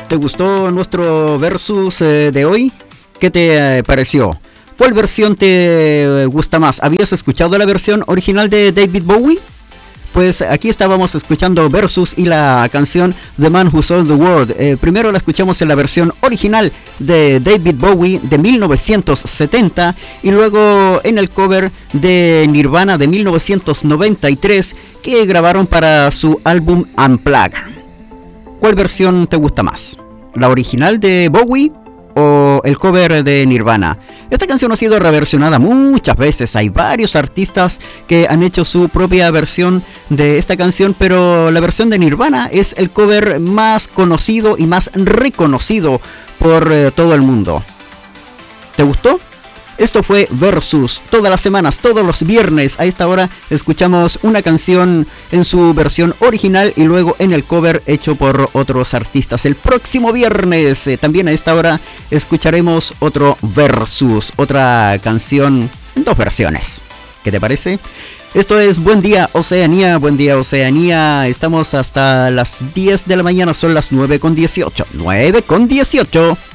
¿Te gustó nuestro versus de hoy? ¿Qué te pareció? ¿Cuál versión te gusta más? ¿Habías escuchado la versión original de David Bowie? Pues aquí estábamos escuchando Versus y la canción The Man Who Sold the World. Primero la escuchamos en la versión original de David Bowie de 1970 y luego en el cover de Nirvana de 1993 que grabaron para su álbum Unplugged. ¿Cuál versión te gusta más? ¿La original de Bowie o el cover de Nirvana? Esta canción ha sido reversionada muchas veces. Hay varios artistas que han hecho su propia versión de esta canción, pero la versión de Nirvana es el cover más conocido y más reconocido por todo el mundo. ¿Te gustó? Esto fue Versus. Todas las semanas, todos los viernes a esta hora escuchamos una canción en su versión original y luego en el cover hecho por otros artistas. El próximo viernes también a esta hora escucharemos otro Versus, otra canción en dos versiones. ¿Qué te parece? Esto es Buen Día Oceanía, Buen Día Oceanía. Estamos hasta las 10 de la mañana, son las 9:18. 9:18.